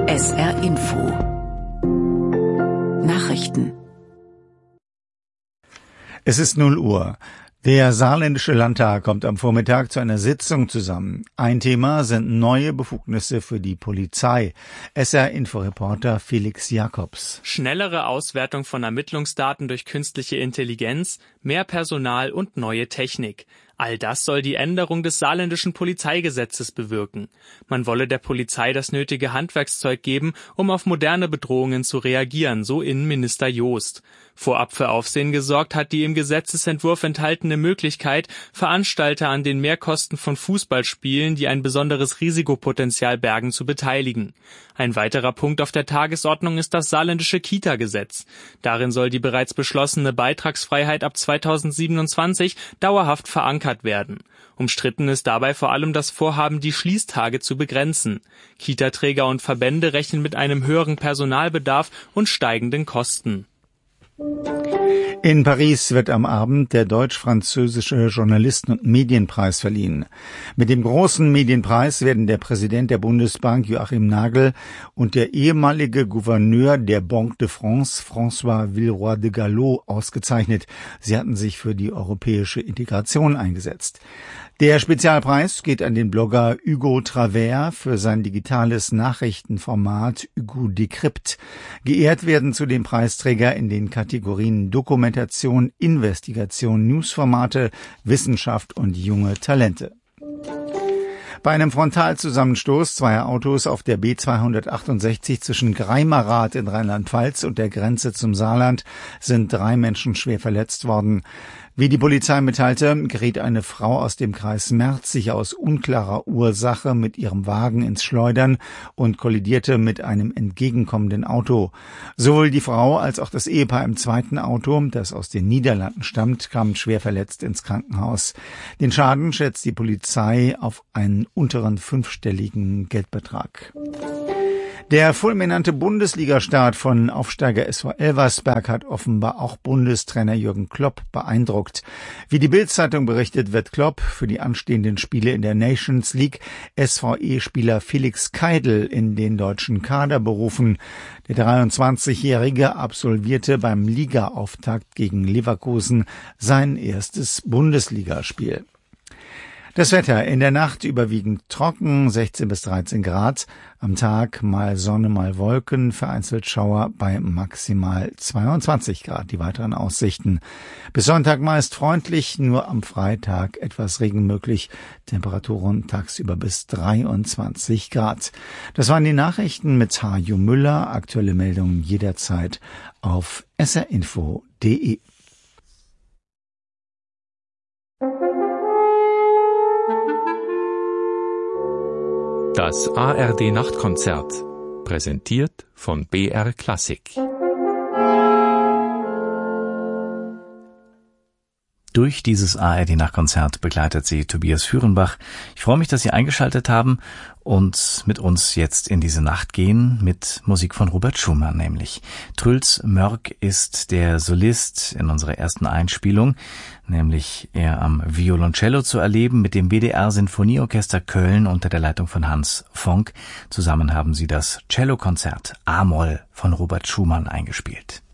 SR Info Nachrichten. Es ist 0 Uhr. Der Saarländische Landtag kommt am Vormittag zu einer Sitzung zusammen. Ein Thema sind neue Befugnisse für die Polizei. SR-Info-Reporter Felix Jakobs. Schnellere Auswertung von Ermittlungsdaten durch künstliche Intelligenz, mehr Personal und neue Technik. All das soll die Änderung des saarländischen Polizeigesetzes bewirken. Man wolle der Polizei das nötige Handwerkszeug geben, um auf moderne Bedrohungen zu reagieren, so Innenminister Joost. Vorab für Aufsehen gesorgt hat die im Gesetzesentwurf enthaltene Möglichkeit, Veranstalter an den Mehrkosten von Fußballspielen, die ein besonderes Risikopotenzial bergen, zu beteiligen. Ein weiterer Punkt auf der Tagesordnung ist das saarländische Kita-Gesetz. Darin soll die bereits beschlossene Beitragsfreiheit ab 2027 dauerhaft verankert werden. Umstritten ist dabei vor allem das Vorhaben, die Schließtage zu begrenzen. Kita-Träger und Verbände rechnen mit einem höheren Personalbedarf und steigenden Kosten. In Paris wird am Abend der deutsch-französische Journalisten- und Medienpreis verliehen. Mit dem großen Medienpreis werden der Präsident der Bundesbank Joachim Nagel und der ehemalige Gouverneur der Banque de France François Villeroy de Galhau ausgezeichnet. Sie hatten sich für die europäische Integration eingesetzt. Der Spezialpreis geht an den Blogger Hugo Travers für sein digitales Nachrichtenformat Hugo Decrypt. Geehrt werden zudem Preisträger in den Kategorien Dokumentation, Investigation, Newsformate, Wissenschaft und junge Talente. Bei einem Frontalzusammenstoß zweier Autos auf der B268 zwischen Greimerath in Rheinland-Pfalz und der Grenze zum Saarland sind 3 Menschen schwer verletzt worden. Wie die Polizei mitteilte, geriet eine Frau aus dem Kreis Merzig aus unklarer Ursache mit ihrem Wagen ins Schleudern und kollidierte mit einem entgegenkommenden Auto. Sowohl die Frau als auch das Ehepaar im zweiten Auto, das aus den Niederlanden stammt, kamen schwer verletzt ins Krankenhaus. Den Schaden schätzt die Polizei auf einen unteren 5-stelligen Geldbetrag. Der fulminante Bundesligastart von Aufsteiger SV Elversberg hat offenbar auch Bundestrainer Jürgen Klopp beeindruckt. Wie die Bild-Zeitung berichtet, wird Klopp für die anstehenden Spiele in der Nations League SVE-Spieler Felix Keidl in den deutschen Kader berufen. Der 23-Jährige absolvierte beim Ligaauftakt gegen Leverkusen sein erstes Bundesligaspiel. Das Wetter: in der Nacht überwiegend trocken, 16 bis 13 Grad. Am Tag mal Sonne, mal Wolken, vereinzelt Schauer bei maximal 22 Grad. Die weiteren Aussichten: bis Sonntag meist freundlich, nur am Freitag etwas Regen möglich. Temperaturen tagsüber bis 23 Grad. Das waren die Nachrichten mit Haju Müller. Aktuelle Meldungen jederzeit auf srinfo.de. Das ARD-Nachtkonzert, präsentiert von BR Klassik. Durch dieses ARD-Nachtkonzert begleitet Sie Tobias Führenbach. Ich freue mich, dass Sie eingeschaltet haben und mit uns jetzt in diese Nacht gehen mit Musik von Robert Schumann nämlich. Truls Mörk ist der Solist in unserer ersten Einspielung, nämlich er am Violoncello zu erleben mit dem WDR Sinfonieorchester Köln unter der Leitung von Hans Fonck. Zusammen haben sie das Cellokonzert A-Moll von Robert Schumann eingespielt.